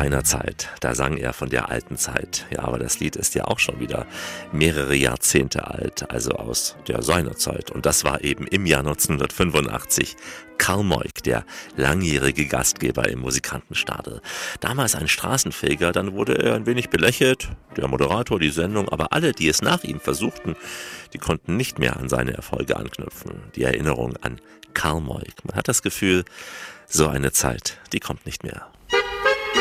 seiner Zeit. Da sang er von der alten Zeit. Ja, aber das Lied ist ja auch schon wieder mehrere Jahrzehnte alt, also aus der seiner Zeit. Und das war eben im Jahr 1985 Karl Moik, der langjährige Gastgeber im Musikantenstadel. Damals ein Straßenfeger, dann wurde er ein wenig belächelt, der Moderator, die Sendung, aber alle, die es nach ihm versuchten, die konnten nicht mehr an seine Erfolge anknüpfen. Die Erinnerung an Karl Moik. Man hat das Gefühl, so eine Zeit, die kommt nicht mehr.